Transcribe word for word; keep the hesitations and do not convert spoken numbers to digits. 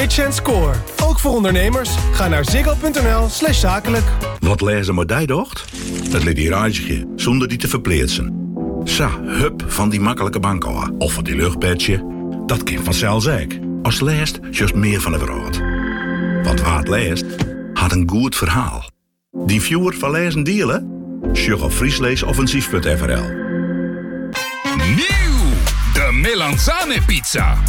Pitch and Score. Ook voor ondernemers. Ga naar ziggo.nl slash zakelijk. Wat lezen maar die docht? Het literaatje, zonder die te verpleetsen. Sa, hup van die makkelijke bank af. Of van die luchtpetje. Dat kind vanzelf zeker. Als leest, juist meer van de wereld. Want waar het leest, had een goed verhaal. Die viewer van lezen dealen? Sjug op friesleesoffensief punt n l. Nieuw! De Melanzane pizza.